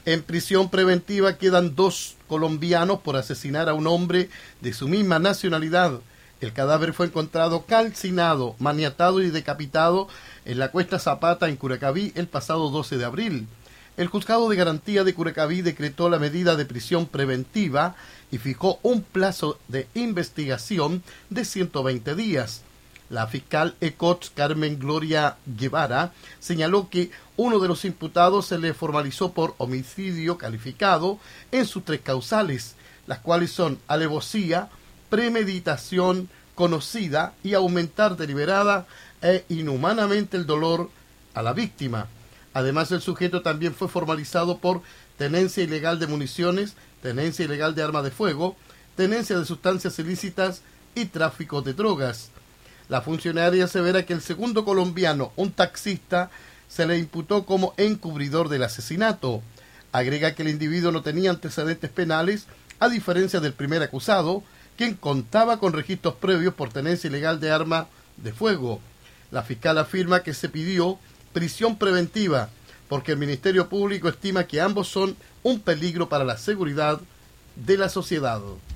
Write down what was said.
En prisión preventiva quedan 2 colombianos por asesinar a un hombre de su misma nacionalidad. El cadáver fue encontrado calcinado, maniatado y decapitado en la Cuesta Zapata, en Curacaví, el pasado 12 de abril. El Juzgado de Garantía de Curacaví decretó la medida de prisión preventiva y fijó un plazo de investigación de 120 días. La fiscal ECOTS, Carmen Gloria Guevara, señaló que uno de los imputados se le formalizó por homicidio calificado en sus 3 causales, las cuales son alevosía, premeditación conocida y aumentar deliberada e inhumanamente el dolor a la víctima. Además, el sujeto también fue formalizado por tenencia ilegal de municiones, tenencia ilegal de arma de fuego, tenencia de sustancias ilícitas y tráfico de drogas. La funcionaria asevera que el segundo colombiano, un taxista, se le imputó como encubridor del asesinato. Agrega que el individuo no tenía antecedentes penales, a diferencia del primer acusado, quien contaba con registros previos por tenencia ilegal de arma de fuego. La fiscal afirma que se pidió prisión preventiva porque el Ministerio Público estima que ambos son un peligro para la seguridad de la sociedad.